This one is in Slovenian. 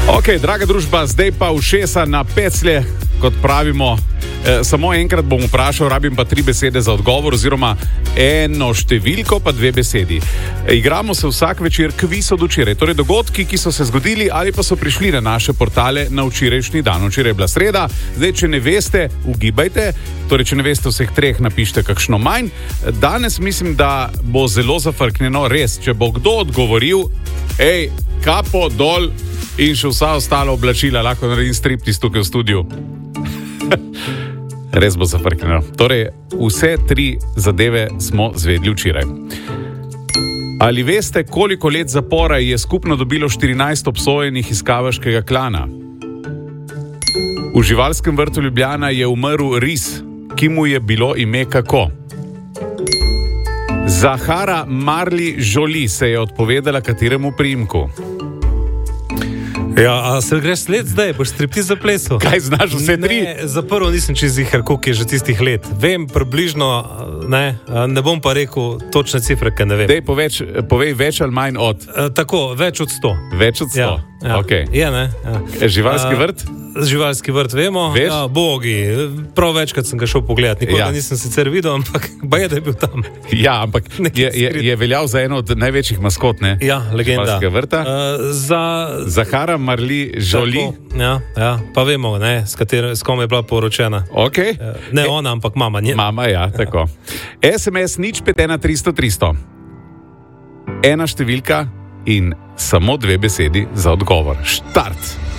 Ok, draga družba, zdaj pa ušesa na peclje, kot pravimo. Samo enkrat bom vprašal, rabim pa 3 besede za odgovor, oziroma eno številko pa 2 besedi. Igramo se vsak večer kviz od včeraj, torej dogodki, ki so se zgodili ali pa so prišli na naše portale na včerajšnji dan. Včeraj je bila sreda, zdaj, če ne veste, ugibajte, torej, če ne veste vseh 3, napišite kakšno manj. Danes mislim, da bo zelo zafrknjeno, res, če bo kdo odgovoril, kapo dol in še vsa ostala oblačila, lahko naredim striptiz tukaj v studiu. Res bo zafrknjeno. Torej, vse 3 zadeve smo zvedli včeraj. Ali veste, koliko let zapora je skupno dobilo 14 obsojenih iz kavaškega klana? V živalskem vrtu Ljubljana je umrl ris, ki mu je bilo ime kako? Zahara Marli Jolie se je odpovedala kateremu priimku? Ja, a se greš sled zdaj, boš striptiz zaplesal? Kaj znaš vse 3? Ne, za prvo nisem čez zihar, koliko je že tistih let. Vem približno, ne bom pa rekel točne cifre, ker ne vem. Dej, povej več ali manj od? Tako, več od 100. Več od 100? Ja. Okay. Je, ne? Ja. Živalski vrt? Živalski vrt, vemo. Veš? Ja, bogi. Prav večkrat sem ga šel pogledat. Nikoli nisem sicer videl, ampak baje, da je bil tam. Ja, ampak je veljal za eno od največjih maskot, ne? Ja, legenda. Živalskega vrta. Zahara Marli Jolie. Ja, pa vemo, ne, s kom je bila poročena. Okay. Ne ona, ampak mama. Mama, ja, tako. SMS 051 300 300. Ena številka in samo 2 besedi za odgovor. Štart!